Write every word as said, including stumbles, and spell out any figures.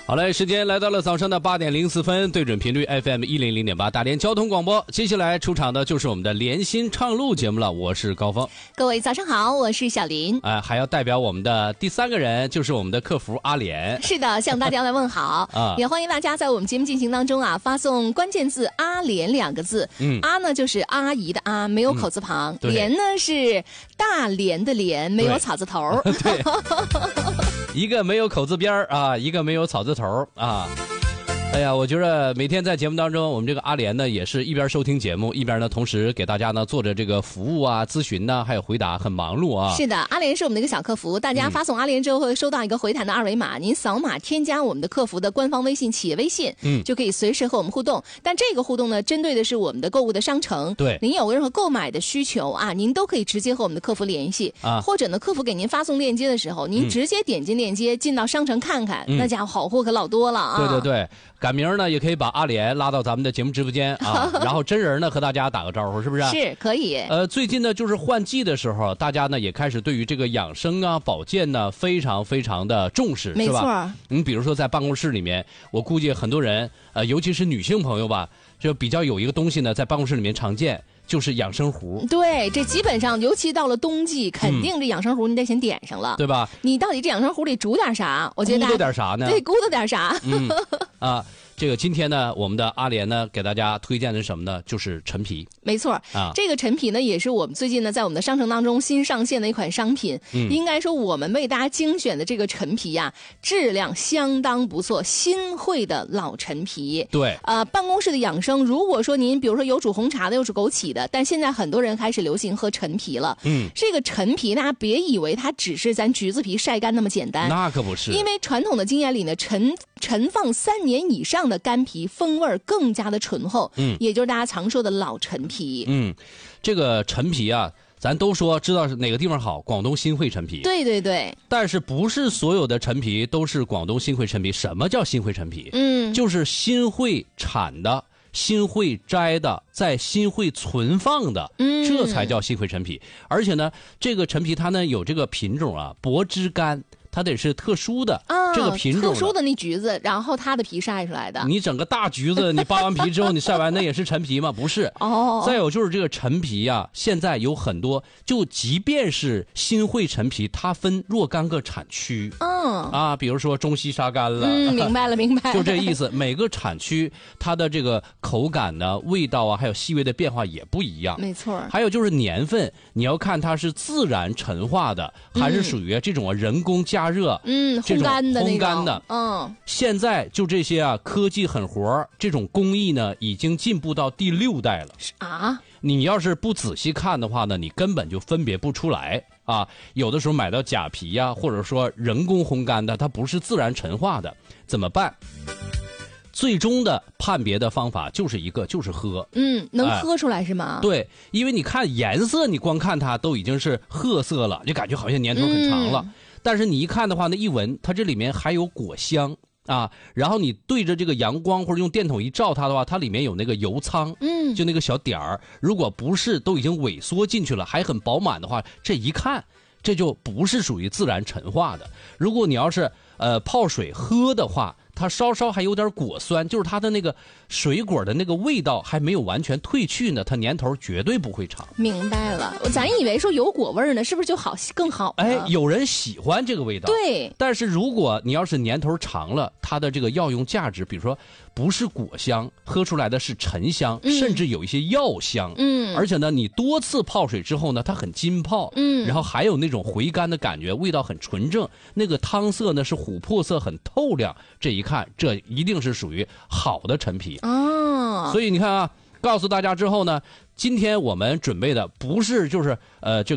好嘞，时间来到了早上的八点零四分，对准频率 F M 一零零点八大连交通广播。接下来出场的就是我们的连心畅路节目了，我是高峰。 各位早上好，我是小林。 哎、呃，还要代表我们的第三个人，就是我们的客服阿莲。 是的，向大家来问好啊， 也欢迎大家在我们节目进行当中啊，发送关键字“阿莲”两个字。嗯，阿呢就是阿姨的阿，没有口字旁； 嗯、 莲呢是大连的连，没有草字头。 对。一个没有口字边儿啊，一个没有草字头啊。哎呀，我觉得每天在节目当中，我们这个阿莲呢，也是一边收听节目，一边呢，同时给大家呢做着这个服务啊、咨询呢，还有回答，很忙碌啊。 是的，阿莲是我们的一个小客服，大家发送阿莲之后会收到一个回弹的二维码，嗯、您扫码添加我们的客服的官方微信、企业微信，嗯，就可以随时和我们互动。但这个互动呢，针对的是我们的购物的商城， 对， 您有任何购买的需求啊，您都可以直接和我们的客服联系啊，或者呢，客服给您发送链接的时候，您直接点进链接，进到商城看看，嗯、那家伙好货可老多了啊。 对对对。赶明儿呢，也可以把阿莲拉到咱们的节目直播间啊，然后真人呢和大家打个招呼，是不是？ 是可以。 呃，最近呢就是换季的时候，大家呢也开始对于这个养生啊、保健呢非常非常的重视， 没错。 是吧？你比如说在办公室里面，我估计很多人，呃，尤其是女性朋友吧，就比较有一个东西呢，在办公室里面常见。就是养生壶， 对，这基本上，尤其到了冬季，肯定这养生壶你得先点上了， 嗯、对吧？ 你到底这养生壶里煮点啥？我觉得咕嘟点啥呢？ 对，咕嘟点啥？ 嗯啊，这个今天呢，我们的阿莲呢，给大家推荐的是什么呢？就是陈皮。 没错啊，这个陈皮呢，也是我们最近呢，在我们的商城当中新上线的一款商品。嗯，应该说我们为大家精选的这个陈皮呀、啊，质量相当不错，新会的老陈皮。 对， 呃，办公室的养生，如果说您比如说有煮红茶的，有煮枸杞的。但现在很多人开始流行喝陈皮了。嗯，这个陈皮大家别以为它只是咱橘子皮晒干那么简单， 那可不是。因为传统的经验里呢，陈陈放三年以上的干皮风味更加的醇厚。嗯，也就是大家常说的老陈皮。 嗯，这个陈皮啊，咱都说知道是哪个地方好，广东新会陈皮。 对对对。 但是不是所有的陈皮都是广东新会陈皮？什么叫新会陈皮？嗯，就是新会产的。新会摘的，在新会存放的，嗯，这才叫新会陈皮。而且呢，这个陈皮它呢有这个品种啊，柏枝干，它得是特殊的、啊、这个品种， 特殊的那橘子，然后它的皮晒出来的。 你整个大橘子，你扒完皮之后，你晒完那也是陈皮吗？不是。哦。再有就是这个陈皮呀、啊，现在有很多，就即便是新会陈皮，它分若干个产区。嗯。啊，比如说中西沙干了。 嗯，明白了，明白了。 就这意思，每个产区它的这个口感呢、味道啊，还有细微的变化也不一样。 没错。 还有就是年份，你要看它是自然陈化的，还是属于这种人工加热， 嗯，烘干的那种。 烘干的，嗯。现在就这些啊，科技狠活，这种工艺呢，已经进步到第六代了。 啊？ 你要是不仔细看的话呢，你根本就分别不出来啊。有的时候买到假皮呀、啊，或者说人工烘干的，它不是自然陈化的，怎么办？最终的判别的方法就是一个，就是喝。 嗯，能喝出来是吗？ 哎、对，因为你看颜色，你光看它都已经是褐色了，就感觉好像年头很长了。嗯、但是你一看的话呢，一闻，它这里面还有果香啊。然后你对着这个阳光或者用电筒一照它的话，它里面有那个油苍，嗯，就那个小点儿。如果不是都已经萎缩进去了，还很饱满的话，这一看这就不是属于自然陈化的。如果你要是呃泡水喝的话，它稍稍还有点果酸，就是它的那个水果的那个味道还没有完全褪去呢，它年头绝对不会长。 明白了，咱以为说有果味呢，是不是就好更好呢？ 哎，有人喜欢这个味道， 对。 但是如果你要是年头长了，它的这个药用价值，比如说不是果香，喝出来的是沉香，嗯、甚至有一些药香。嗯。而且呢，你多次泡水之后呢，它很浸泡，嗯，然后还有那种回甘的感觉，味道很纯正，那个汤色呢是琥珀色，很透亮。这一看，这一定是属于好的陈皮哦。所以你看啊，告诉大家之后呢，今天我们准备的不是就是呃就。